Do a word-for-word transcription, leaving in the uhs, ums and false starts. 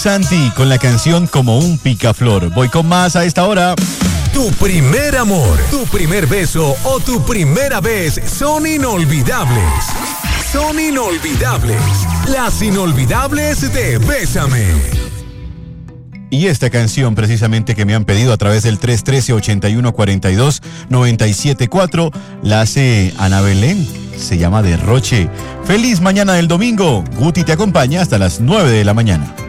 Santi con la canción Como un picaflor. Voy con más a esta hora. Tu primer amor, tu primer beso o tu primera vez son inolvidables. Son inolvidables. Las inolvidables de Bésame. Y esta canción precisamente que me han pedido a través del tres uno tres, ocho uno cuatro dos, nueve siete cuatro la hace Ana Belén. Se llama Derroche. Feliz mañana del domingo. Guti te acompaña hasta las nueve de la mañana.